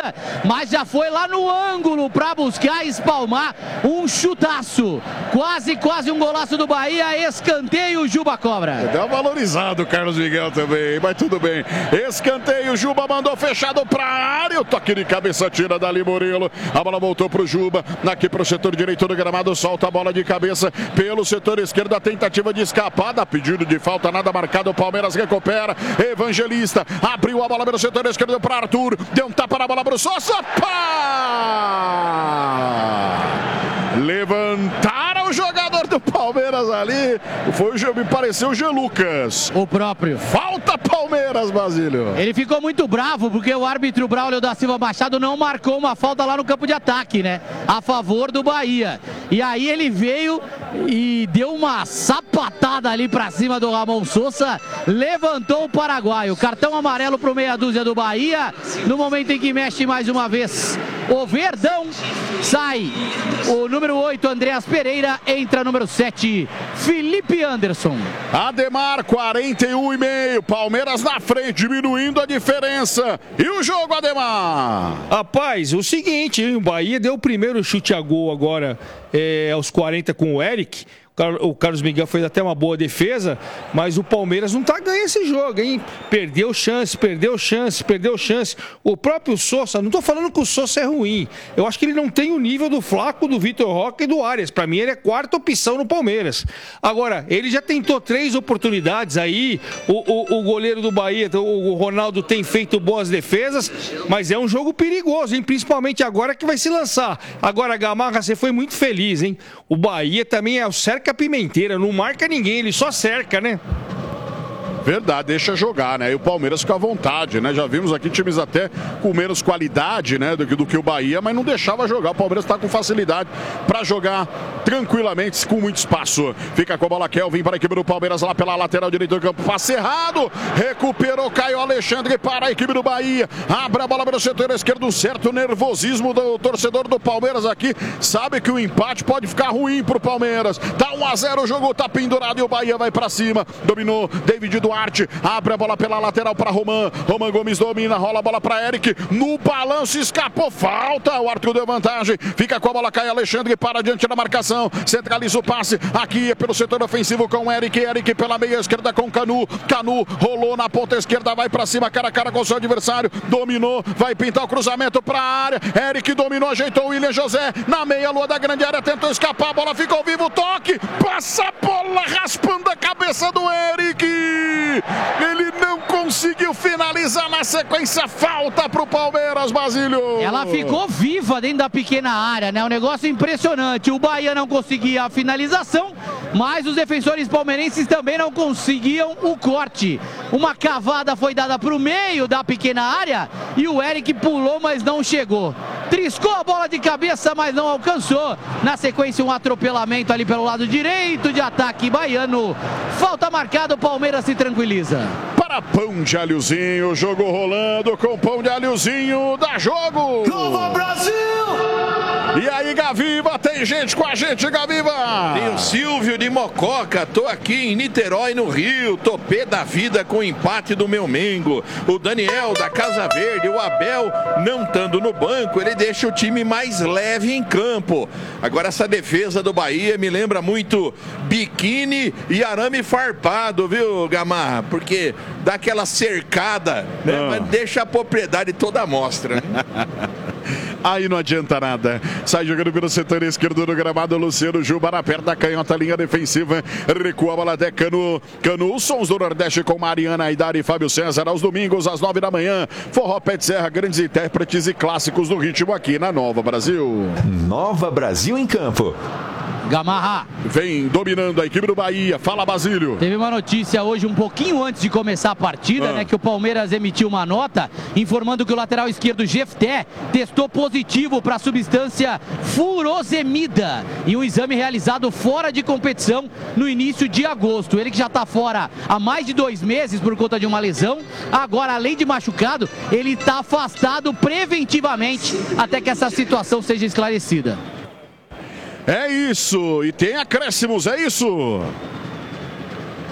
Bahia, mas já foi lá no ângulo para buscar espalmar um chutaço. Quase um golaço do Bahia, escanteio, Juba cobra. Deu valorizado o Carlos Miguel também, mas tudo bem. Escanteio, Juba mandou fechado para a área, o toque de cabeça tira dali Murilo. A bola voltou para o Juba, aqui para o setor direito do gramado, solta a bola de cabeça pelo setor esquerdo, a tentativa de escapada, pedido de falta, nada marcado, o Palmeiras recupera. Evangelista abriu a bola pelo setor esquerdo para Arthur, deu um tapa na bola para o Sosa, levantaram o jogador do Palmeiras ali, me pareceu o Jean Lucas. O próprio. Falta Palmeiras, Basílio. Ele ficou muito bravo porque o árbitro Braulio da Silva Machado não marcou uma falta lá no campo de ataque, né? A favor do Bahia. E aí ele veio e deu uma sapatada ali pra cima do Ramon Sosa, levantou o paraguaio. Cartão amarelo pro meia dúzia do Bahia, no momento em que mexe mais uma vez o Verdão. Sai o número 8, Andreas Pereira, entra número 7, Felipe Anderson. Ademar, 41,5, Palmeiras na frente, diminuindo a diferença. E o jogo, Ademar? Rapaz, o seguinte, o Bahia deu o primeiro chute a gol agora aos 40 com o Eric. O Carlos Miguel fez até uma boa defesa, mas o Palmeiras não tá ganhando esse jogo, hein? Perdeu chance. O próprio Sosa, não tô falando que o Sosa é ruim. Eu acho que ele não tem o nível do Flaco, do Vitor Roque e do Arias. Pra mim, ele é quarta opção no Palmeiras. Agora, ele já tentou 3 oportunidades aí. O goleiro do Bahia, o Ronaldo, tem feito boas defesas, mas é um jogo perigoso, hein? Principalmente agora que vai se lançar. Agora, Gamarra, você foi muito feliz, hein? O Bahia também é o cerca-pimenteira, não marca ninguém, ele só cerca, né? Verdade, deixa jogar, né? E o Palmeiras fica à vontade, né? Já vimos aqui times até com menos qualidade, né? Do que o Bahia, mas não deixava jogar. O Palmeiras está com facilidade para jogar tranquilamente, com muito espaço. Fica com a bola Kelvin para a equipe do Palmeiras lá pela lateral direita do campo. Passe errado, recuperou Caio Alexandre para a equipe do Bahia. Abre a bola pelo setor esquerdo, um certo nervosismo do torcedor do Palmeiras aqui. Sabe que o empate pode ficar ruim pro Palmeiras. Tá 1-0, o jogo tá pendurado e o Bahia vai para cima. Dominou David Duarte, abre a bola pela lateral para Roman Gomes domina, rola a bola para Eric, no balanço escapou, falta, o Arthur deu vantagem, fica com a bola, Caio Alexandre para diante da marcação, centraliza o passe, aqui é pelo setor ofensivo com Eric pela meia esquerda com Canu rolou na ponta esquerda, vai para cima, cara a cara com o seu adversário, dominou, vai pintar o cruzamento para a área, Eric dominou, ajeitou o William José, na meia lua da grande área, tentou escapar, a bola ficou vivo, toque, passa a bola raspando a cabeça do Eric. Ele não conseguiu finalizar na sequência, falta pro Palmeiras, Basílio. Ela ficou viva dentro da pequena área, né? Um negócio impressionante. O Bahia não conseguia a finalização, mas os defensores palmeirenses também não conseguiam o corte. Uma cavada foi dada pro meio da pequena área e o Eric pulou, mas não chegou. Triscou a bola de cabeça, mas não alcançou. Na sequência, um atropelamento ali pelo lado direito de ataque baiano. Falta marcada, o Palmeiras se tranquiliza. Para Pão de Alhozinho, jogo rolando com Pão de Alhozinho, dá jogo! Nova Brasil! E aí, Gaviva, tem gente com a gente, Gaviva! Tem o Silvio de Mococa, tô aqui em Niterói, no Rio, tô pé da vida com o empate do meu Mengo. O Daniel da Casa Verde, o Abel, não estando no banco, ele deixa o time mais leve em campo. Agora essa defesa do Bahia me lembra muito biquíni e arame farpado, viu, Gamarra? Porque dá aquela cercada, né? Mas deixa a propriedade toda à mostra, né? Aí não adianta nada. Sai jogando pelo setor esquerdo do gramado, Luciano Juba na perna da canhota, linha defensiva. Recua a bola até Canu. Os sons do Nordeste com Mariana Aidar e Fábio César aos domingos às 9 da manhã. Forró Pé de Serra, grandes intérpretes e clássicos do ritmo aqui na Nova Brasil. Nova Brasil em campo. Gamarra. Vem dominando a equipe do Bahia. Fala, Basílio. Teve uma notícia hoje, um pouquinho antes de começar a partida, né? Que o Palmeiras emitiu uma nota informando que o lateral esquerdo Jefté testou positivo para a substância furosemida em um exame realizado fora de competição no início de agosto. Ele que já está fora há mais de 2 meses por conta de uma lesão. Agora, além de machucado, ele está afastado preventivamente até que essa situação seja esclarecida. É isso, e tem acréscimos, é isso?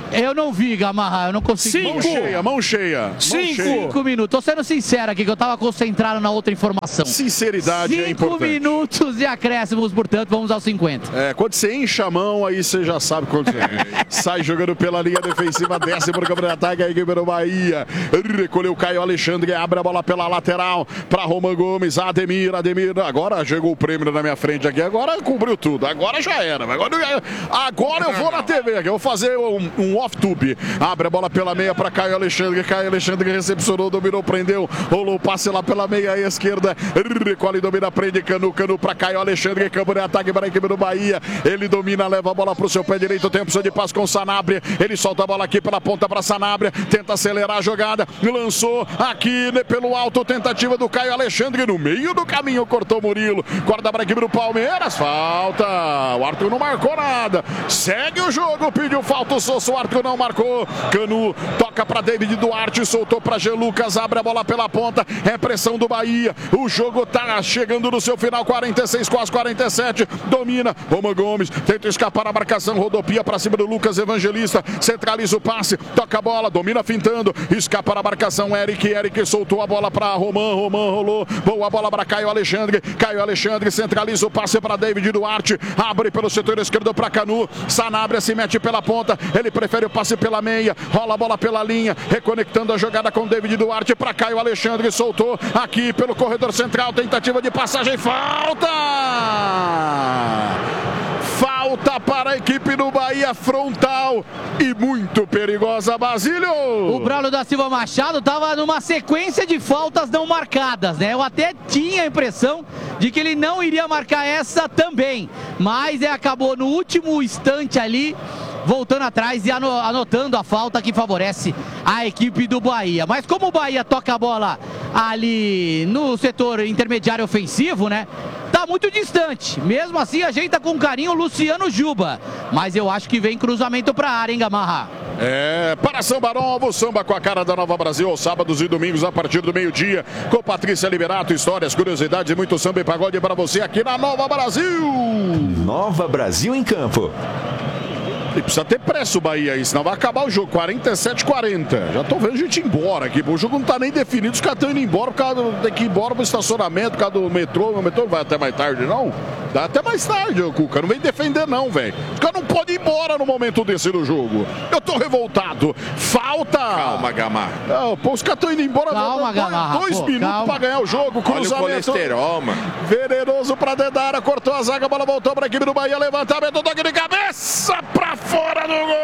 Eu não vi, Gamarra, eu não consegui. Mão cheia. 5 minutos. Tô sendo sincero aqui, que eu tava concentrado na outra informação. Sinceridade é importante. 5 minutos de acréscimos, portanto, vamos aos 50. Quando você enche a mão, aí você já sabe quanto é. Sai jogando pela linha defensiva, desce por campo de ataque, a equipe do Bahia. Recolheu o Caio Alexandre, abre a bola pela lateral para Roman Gomes, Ademir, agora chegou o prêmio na minha frente aqui, agora cobriu tudo, agora já era. Agora eu vou na TV aqui, eu vou fazer um off-tube. Abre a bola pela meia para Caio Alexandre recepcionou, dominou, prendeu, rolou o passe lá pela meia esquerda, recolhe, domina, prende, Canu para Caio Alexandre, campo de ataque para a equipe do Bahia, ele domina, leva a bola para o seu pé direito, tempo de passe com Sanabria, ele solta a bola aqui pela ponta para Sanabria, tenta acelerar a jogada, lançou aqui pelo alto, tentativa do Caio Alexandre, no meio do caminho, cortou Murilo, corda para a equipe do Palmeiras, falta, o Arthur não marcou nada, segue o jogo, pediu falta o Sosso, o Arthur não marcou, Canu toca para David Duarte, soltou para G. Lucas, abre a bola pela ponta, é pressão do Bahia, o jogo tá chegando no seu final, 46, quase 47, domina, Roman Gomes, tenta escapar a marcação, rodopia para cima do Lucas Evangelista, centraliza o passe, toca a bola, domina fintando, escapa a marcação, Eric soltou a bola para Roman rolou, boa bola para Caio Alexandre, centraliza o passe para David Duarte, abre pelo setor esquerdo para Canu, Sanabria se mete pela ponta, ele prefere o passe pela meia, rola a bola pela linha, reconectando a jogada com David Duarte para Caio Alexandre, soltou aqui pelo corredor central, tentativa de passagem, falta para a equipe do Bahia, frontal e muito perigosa, Basílio. O Braulio da Silva Machado estava numa sequência de faltas não marcadas, né? Eu até tinha a impressão de que ele não iria marcar essa também, mas acabou no último instante ali, voltando atrás e anotando a falta que favorece a equipe do Bahia. Mas como o Bahia toca a bola ali no setor intermediário ofensivo, né? Tá muito distante. Mesmo assim, ajeita com carinho o Luciano Juba. Mas eu acho que vem cruzamento pra área, hein, Gamarra? Para Samba Novo, samba com a cara da Nova Brasil, aos sábados e domingos a partir do meio-dia, com Patrícia Liberato, histórias, curiosidades e muito samba e pagode para você aqui na Nova Brasil. Nova Brasil em campo. E precisa ter pressa o Bahia aí, senão vai acabar o jogo, 47-40. Já tô vendo a gente ir embora aqui, o jogo não tá nem definido, os caras estão indo embora, tem que ir embora pro estacionamento, por causa do metrô. O metrô não vai até mais tarde, não? Dá até mais tarde, Cuca, não vem defender não, velho. Os caras não podem ir embora no momento desse do jogo. Eu tô revoltado. Falta! Calma, Gamarra. Os caras estão indo embora. Calma, Gamarra. 2 minutos pra ganhar o jogo, cruzamento. Olha o colesterol, mano. Venenoso pra dentro da área, cortou a zaga, a bola voltou pra equipe do Bahia, levantamento, toque de cabeça pra fora do gol!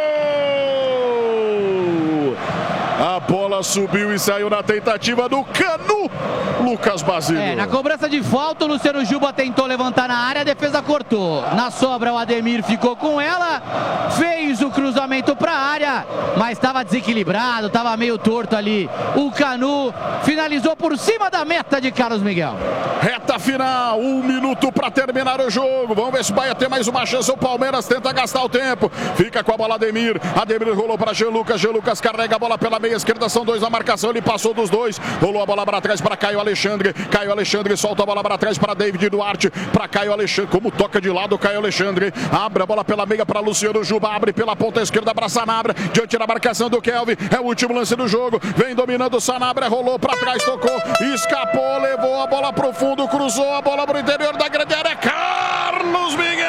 A bola subiu e saiu na tentativa do Canu, Lucas Basílio. Na cobrança de falta, o Luciano Juba tentou levantar na área, a defesa cortou. Na sobra, o Ademir ficou com ela, fez o cruzamento para a área, mas estava desequilibrado, estava meio torto ali. O Canu finalizou por cima da meta de Carlos Miguel. Reta final, 1 minuto para terminar o jogo. Vamos ver se o Bahia tem mais uma chance. O Palmeiras tenta gastar o tempo. Fica com a bola Ademir rolou para G. Lucas carrega a bola pela meia esquerda, são 2 na marcação, ele passou dos 2, rolou a bola para trás para Caio Alexandre solta a bola para trás para David Duarte, para Caio Alexandre, como toca de lado o Caio Alexandre, abre a bola pela meia para Luciano Juba, abre pela ponta esquerda para Sanabria, diante da marcação do Kelvin, é o último lance do jogo, vem dominando o Sanabria, rolou para trás, tocou, escapou, levou a bola pro fundo, cruzou a bola pro interior da grande área, Carlos Miguel!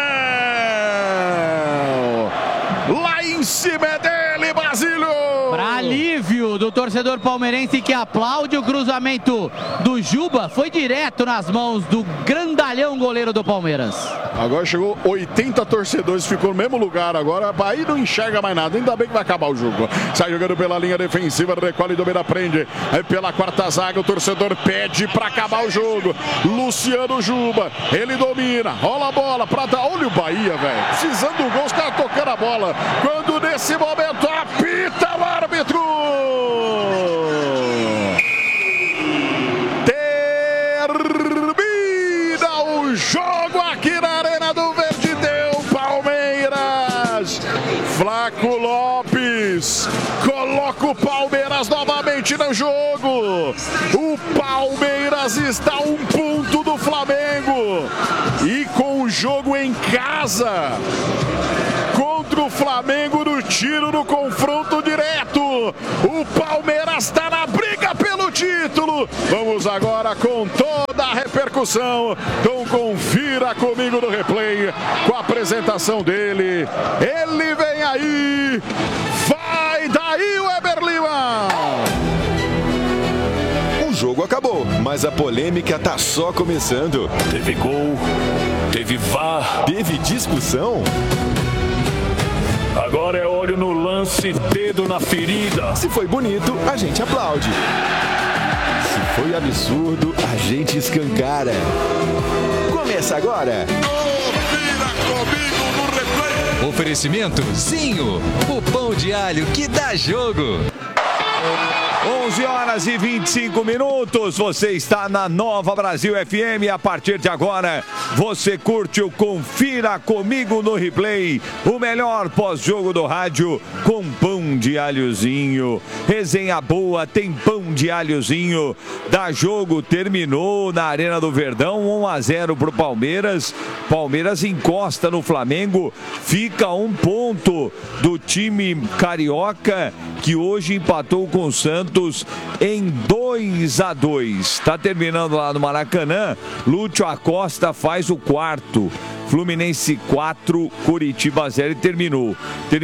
Lá em cima é dele, Basílio! Para alívio do torcedor palmeirense que aplaude o cruzamento do Juba, foi direto nas mãos do grandalhão goleiro do Palmeiras. Agora chegou 80 torcedores, ficou no mesmo lugar agora, aí não enxerga mais nada, ainda bem que vai acabar o jogo. Sai jogando pela linha defensiva, recolhe e domina, prende. Aí pela quarta zaga, o torcedor pede para acabar o jogo. Luciano Juba, ele domina, rola a bola, prata, olha o Bahia, velho, precisando do gol, os caras tocando a bola. Quando nesse momento apita o árbitro! Termina o jogo aqui na Arena do Verde, deu Palmeiras. Flaco Lopes coloca o Palmeiras novamente no jogo. O Palmeiras está a 1 ponto do Flamengo e com o jogo em casa contra o Flamengo no tiro no confronto direto. O Palmeiras está na briga pelo título. Vamos agora com toda a repercussão. Então confira comigo no replay com a apresentação dele. Ele vem aí. Vai daí, Weber Lima. O jogo acabou, mas a polêmica tá só começando. Teve gol, teve VAR, teve discussão. Agora é olho no lance, dedo na ferida. Se foi bonito, a gente aplaude. Se foi absurdo, a gente escancara. Começa agora. Confira comigo no replay. Oferecimento Zinho, o pão de alho que dá jogo. 11h25. Você está na Nova Brasil FM. A partir de agora, você curte o Confira Comigo no Replay, o melhor pós-jogo do rádio com pão de alhozinho. Resenha boa, tem pão de alhozinho. Da jogo terminou na Arena do Verdão, 1-0 pro Palmeiras. Palmeiras encosta no Flamengo, fica 1 ponto do time carioca, que hoje empatou com o Santos em 2-2. Está terminando lá no Maracanã. Lúcio Acosta faz o 4. Fluminense 4, Curitiba 0 e terminou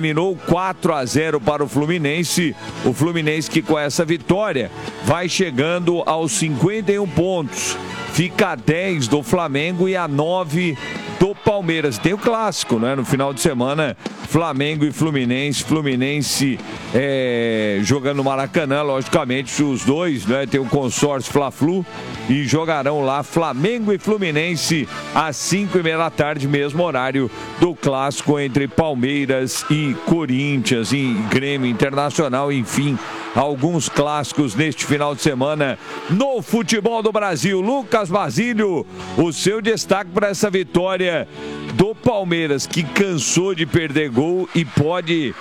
4-0 para o Fluminense. O Fluminense, que com essa vitória vai chegando aos 51 pontos. Fica a 10 do Flamengo e a 9 do Palmeiras. Tem o clássico, né? No final de semana, Flamengo e Fluminense. Fluminense jogando no Maracanã, logicamente, os dois, né? Tem o consórcio Fla-Flu e jogarão lá Flamengo e Fluminense às 5h30 da tarde, mesmo horário do clássico entre Palmeiras e Corinthians, e Grêmio Internacional, enfim. Alguns clássicos neste final de semana no futebol do Brasil. Lucas Basílio, o seu destaque para essa vitória do Palmeiras, que cansou de perder gol e pode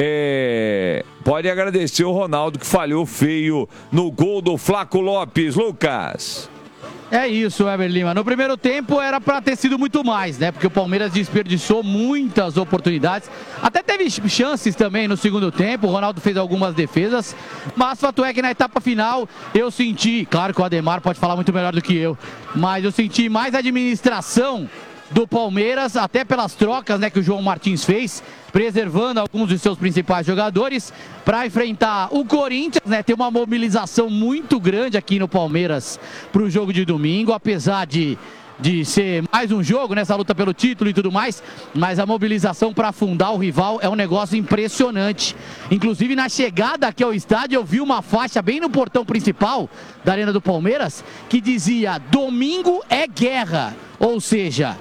agradecer o Ronaldo, que falhou feio no gol do Flaco Lopes. Lucas. É isso, Weber Lima. No primeiro tempo era para ter sido muito mais, né? Porque o Palmeiras desperdiçou muitas oportunidades. Até teve chances também no segundo tempo. O Ronaldo fez algumas defesas. Mas fato é que na etapa final eu senti, claro que o Ademar pode falar muito melhor do que eu, mas eu senti mais administração do Palmeiras, até pelas trocas, né, que o João Martins fez, preservando alguns de seus principais jogadores para enfrentar o Corinthians, né? Tem uma mobilização muito grande aqui no Palmeiras para o jogo de domingo, apesar de ser mais um jogo, nessa luta pelo título e tudo mais, mas a mobilização para afundar o rival é um negócio impressionante. Inclusive, na chegada aqui ao estádio, eu vi uma faixa bem no portão principal da Arena do Palmeiras que dizia: domingo é guerra, ou seja,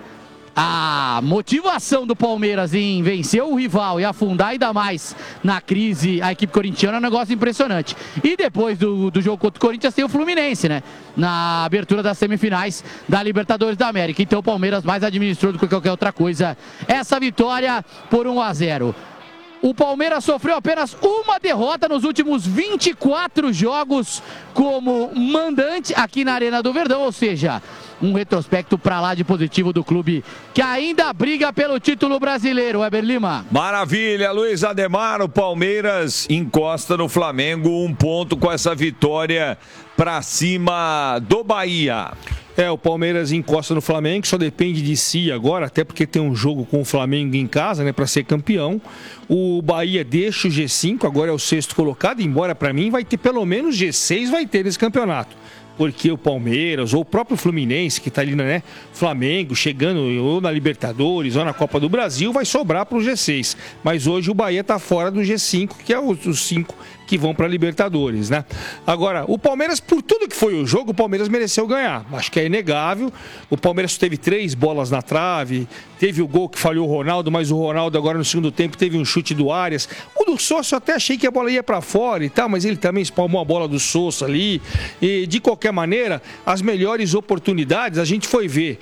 a motivação do Palmeiras em vencer o rival e afundar ainda mais na crise a equipe corintiana é um negócio impressionante. E depois do jogo contra o Corinthians tem o Fluminense, né? Na abertura das semifinais da Libertadores da América. Então o Palmeiras mais administrou do que qualquer outra coisa essa vitória por 1-0. O Palmeiras sofreu apenas uma derrota nos últimos 24 jogos como mandante aqui na Arena do Verdão, ou seja, um retrospecto para lá de positivo do clube que ainda briga pelo título brasileiro. Weber Lima. Maravilha, Luiz Ademar. O Palmeiras encosta no Flamengo, 1 ponto com essa vitória para cima do Bahia. O Palmeiras encosta no Flamengo, só depende de si agora, até porque tem um jogo com o Flamengo em casa, né, para ser campeão. O Bahia deixa o G5, agora é o 6º colocado, embora para mim vai ter pelo menos G6, vai ter nesse campeonato. Porque o Palmeiras, ou o próprio Fluminense, que está ali, né, Flamengo, chegando ou na Libertadores ou na Copa do Brasil, vai sobrar para o G6. Mas hoje o Bahia está fora do G5, que é os 5 que vão para a Libertadores, né? Agora, o Palmeiras, por tudo que foi o jogo, o Palmeiras mereceu ganhar. Acho que é inegável. O Palmeiras teve 3 bolas na trave, teve o gol que falhou o Ronaldo, mas o Ronaldo agora no segundo tempo teve um chute do Arias. O do Sousa eu até achei que a bola ia para fora e tal, mas ele também espalmou a bola do Sousa ali. E de qualquer maneira, as melhores oportunidades a gente foi ver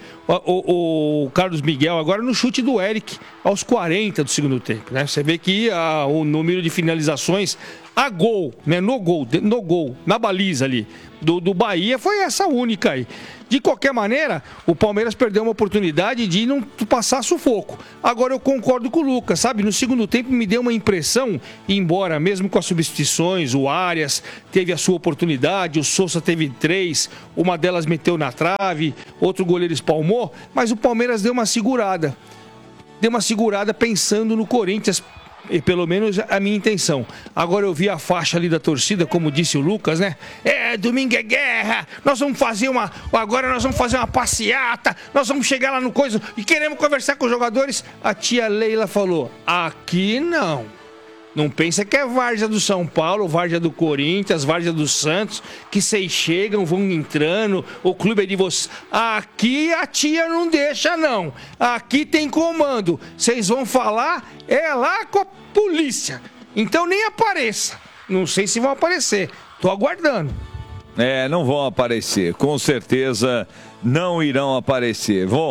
o Carlos Miguel agora no chute do Eric aos 40 do segundo tempo, né? Você vê que o número de finalizações a gol, né? No gol, na baliza ali do Bahia, foi essa única aí. De qualquer maneira, o Palmeiras perdeu uma oportunidade de não passar sufoco. Agora eu concordo com o Lucas, sabe? No segundo tempo me deu uma impressão, embora mesmo com as substituições, o Arias teve a sua oportunidade, o Sousa teve 3, uma delas meteu na trave, outro goleiro espalmou, mas o Palmeiras deu uma segurada. Deu uma segurada pensando no Corinthians, e pelo menos a minha intenção. Agora eu vi a faixa ali da torcida, como disse o Lucas, né? Domingo é guerra, nós vamos fazer uma passeata, nós vamos chegar lá no coisa e queremos conversar com os jogadores. A tia Leila falou, aqui não. Não pensa que é várzea do São Paulo, várzea do Corinthians, várzea do Santos, que vocês chegam, vão entrando, o clube é de vocês. Aqui a tia não deixa, não. Aqui tem comando. Vocês vão falar, é lá com a polícia. Então nem apareça. Não sei se vão aparecer. Tô aguardando. Não vão aparecer. Com certeza não irão aparecer. Bom,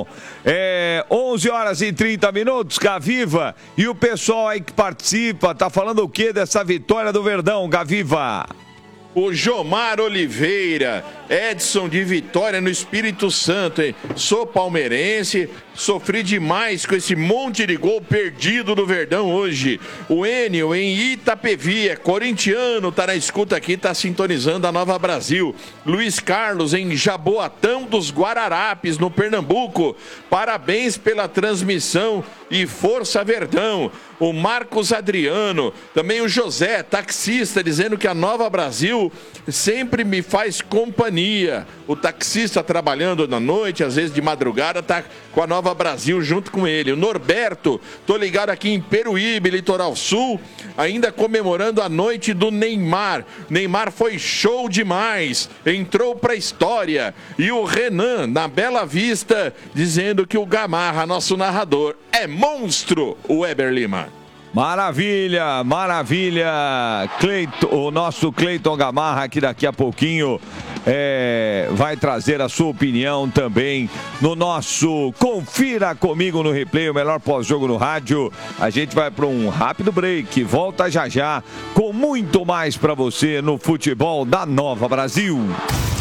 11 horas e 30 minutos, Gaviva. E o pessoal aí que participa, tá falando o que dessa vitória do Verdão, Gaviva? O Jomar Oliveira, Edson de Vitória no Espírito Santo, hein? Sou palmeirense, sofri demais com esse monte de gol perdido do Verdão hoje. O Enio em Itapevi, é corintiano, tá na escuta aqui, tá sintonizando a Nova Brasil. Luiz Carlos em Jaboatão dos Guararapes, no Pernambuco. Parabéns pela transmissão e força Verdão. O Marcos Adriano, também o José, taxista, dizendo que a Nova Brasil sempre me faz companhia. O taxista trabalhando na noite, às vezes de madrugada, tá com a Nova Brasil junto com ele. O Norberto, tô ligado aqui em Peruíbe, Litoral Sul, ainda comemorando a noite do Neymar. Neymar foi show demais, entrou pra história. E o Renan, na Bela Vista, dizendo que o Gamarra, nosso narrador, é monstro, o Weber Lima. Maravilha, maravilha. O nosso Cleiton Gamarra, que daqui a pouquinho vai trazer a sua opinião também no nosso Confira Comigo no Replay, o melhor pós-jogo no rádio. A gente vai para um rápido break, volta já já com muito mais para você no futebol da Nova Brasil.